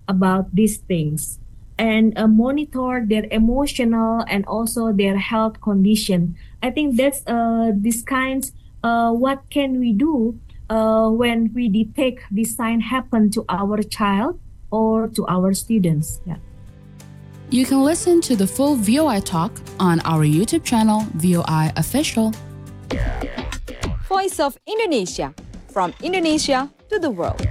about these things and monitor their emotional and also their health condition. I think that's this kinds. What can we do when we detect this sign happen to our child or to our students? Yeah. You can listen to the full VOI talk on our YouTube channel, VOI Official. Voice of Indonesia, from Indonesia to the world.